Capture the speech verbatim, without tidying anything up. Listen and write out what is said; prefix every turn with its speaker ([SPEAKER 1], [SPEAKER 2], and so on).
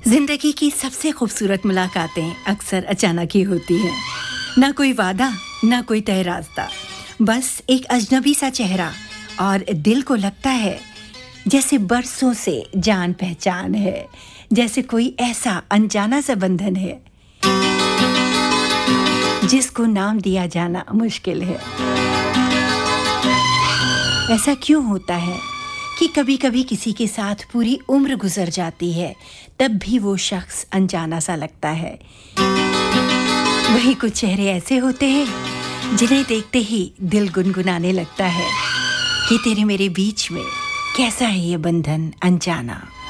[SPEAKER 1] जिंदगी की सबसे खूबसूरत मुलाकातें अक्सर अचानक ही होती हैं। ना कोई वादा, ना कोई तय रास्ता, बस एक अजनबी सा चेहरा और दिल को लगता है जैसे बरसों से जान पहचान है, जैसे कोई ऐसा अनजाना सा बंधन है जिसको नाम दिया जाना मुश्किल है। ऐसा क्यों होता है कि कभी-कभी किसी के साथ पूरी उम्र गुजर जाती है, तब भी वो शख्स अनजाना सा लगता है। वही कुछ चेहरे ऐसे होते हैं जिन्हें देखते ही दिल गुनगुनाने लगता है कि तेरे मेरे बीच में कैसा है ये बंधन अनजाना।